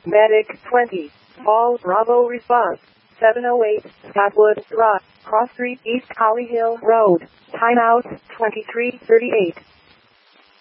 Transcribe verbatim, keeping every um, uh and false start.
Medic twenty. Fall Bravo response. seven oh eight, Scotwood Rock, Cross Street, East Holly Hill Road. Timeout, twenty-three thirty-eight.